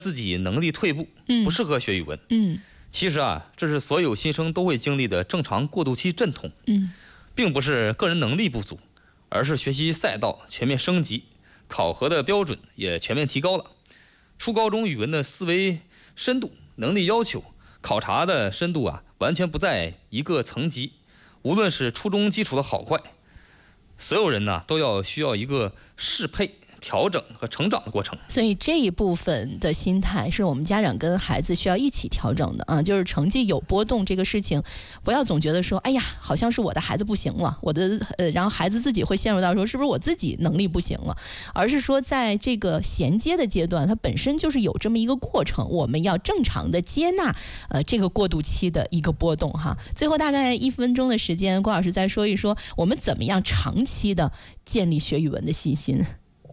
自己能力退步，不适合学语文。其实啊，这是所有新生都会经历的正常过渡期阵痛。并不是个人能力不足，而是学习赛道全面升级，考核的标准也全面提高了。初高中语文的思维深度、能力要求、考察的深度啊，完全不在一个层级。无论是初中基础的好坏，所有人呢都需要一个适配、调整和成长的过程。 所以这一部分的心态是我们家长跟孩子需要一起调整的啊，就是成绩有波动这个事情，不要总觉得说，哎呀，好像是我的孩子不行了，然后孩子自己会陷入到说，是不是我自己能力不行了，而是说在这个衔接的阶段，它本身就是有这么一个过程，我们要正常的接纳这个过渡期的一个波动哈。最后大概1分钟的时间，郭老师再说一说，我们怎么样长期的建立学语文的信心。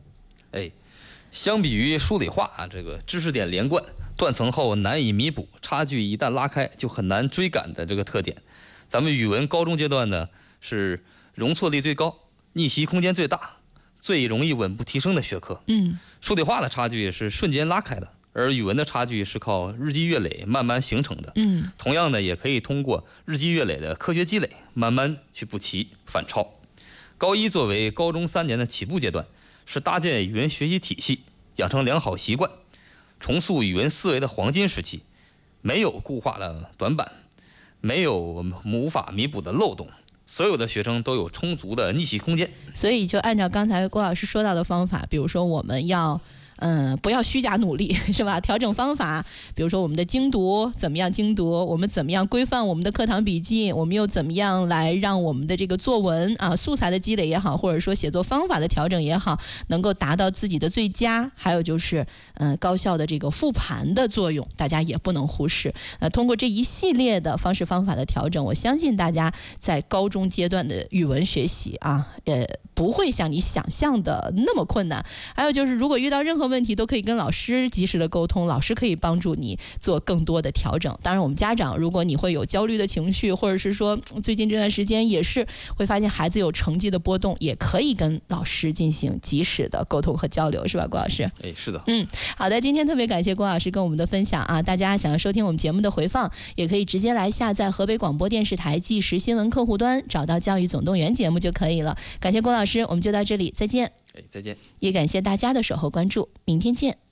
相比于数理化啊，这个知识点连贯、断层后难以弥补、差距一旦拉开就很难追赶的这个特点，咱们语文高中阶段呢是容错率最高、逆袭空间最大、最容易稳步提升的学科。数理化的差距是瞬间拉开的，而语文的差距是靠日积月累慢慢形成的。同样的，也可以通过日积月累的科学积累，慢慢去补齐反超。高一作为高中3年的起步阶段，是搭建语文学习体系、养成良好习惯、重塑语文思维的黄金时期。没有固化的短板，没有无法弥补的漏洞，所有的学生都有充足的逆袭空间。 所以就按照刚才郭老师说到的方法，比如说我们要不要虚假努力，是吧？调整方法，比如说我们的精读怎么样精读，我们怎么样规范我们的课堂笔记，我们又怎么样来让我们的这个作文啊素材的积累也好，或者说写作方法的调整也好，能够达到自己的最佳。还有就是高效的这个复盘的作用，大家也不能忽视。通过这一系列的方式方法的调整，我相信大家在高中阶段的语文学习啊，不会像你想象的那么困难。还有就是如果遇到任何问题都可以跟老师及时的沟通，老师可以帮助你做更多的调整。当然我们家长，如果你会有焦虑的情绪，或者是说最近这段时间也是会发现孩子有成绩的波动，也可以跟老师进行及时的沟通和交流，是吧，郭老师？ 是的。 好的，今天特别感谢郭老师跟我们的分享啊！大家想要收听我们节目的回放，也可以直接来下载河北广播电视台即时新闻客户端，找到教育总动员节目就可以了。感谢郭老师，我们就到这里，再见。 再见。 也感谢大家的守候关注，明天见。